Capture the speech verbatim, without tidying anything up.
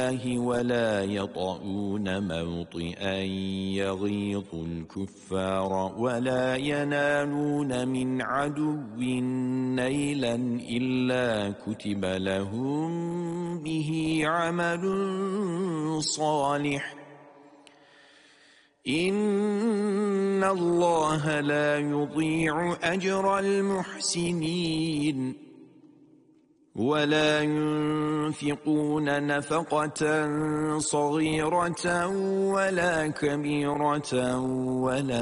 ولا يطؤون موطئا يغيظ الكفار ولا ينالون من عدو نيلا إلا كتب لهم به عمل صالح إن الله لا يضيع أجر المحسنين ولا ينفقون نفقة صغيرة ولا كبيرة ولا